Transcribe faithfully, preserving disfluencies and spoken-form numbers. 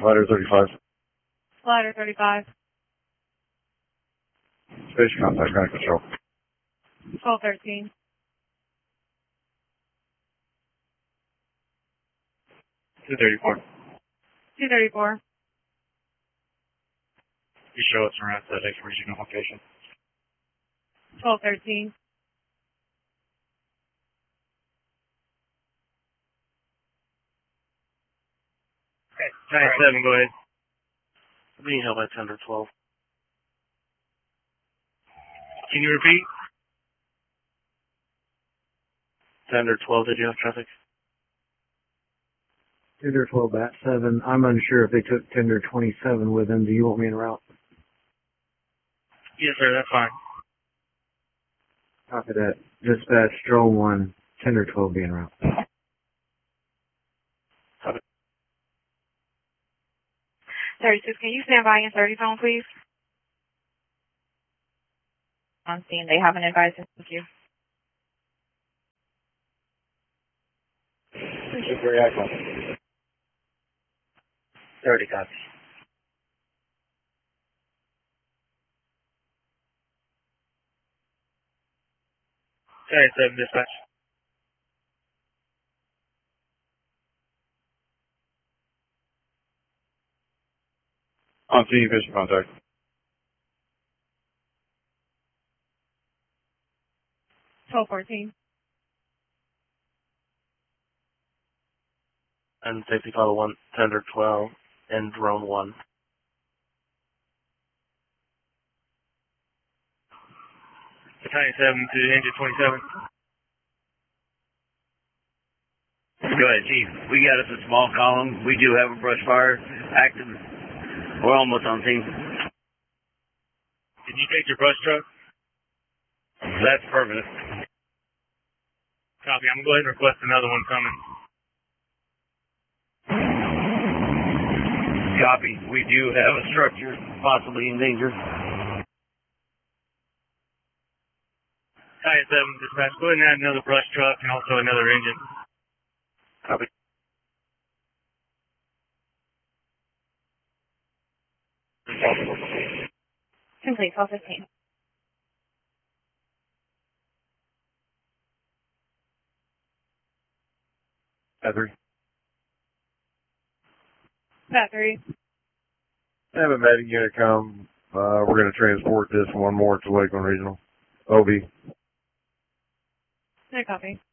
Ladder thirty-five. Ladder thirty-five. Station contact, ground control. twelve thirteen. two thirty-four. two thirty-four. You show us around that X regional location. twelve thirteen. Okay, nine seven, go ahead. Being held by ten or twelve. Can you repeat? ten or twelve, did you have traffic? Tender twelve at seven. I'm unsure if they took tender twenty-seven with them. Do you want me en route? Yes, sir, that's fine. Copy that. Dispatch, drone one, tender twelve be en route. thirty-six, can you stand by in thirty phone, please? I'm seeing they haven't advised us. Thank you. Appreciate your reaction. thirty copies. nine seven, dispatch. On scene, visual contact. twelve fourteen. And safety file one, tender twelve, and drone one. nine seven to engine twenty-seven. Go ahead, Chief. We got us a small column. We do have a brush fire active. We're almost on scene. Did you take your brush truck? That's permanent. Copy. I'm going to go ahead and request another one coming. Copy. We do have a structure possibly in danger. nine seven, dispatch. Go ahead and add another brush truck and also another engine. Copy. Complete, twelve fifteen. At three. Pat three. Have a medic unit come. Uh, we're going to transport this one more to Lakeland Regional. O B. No copy.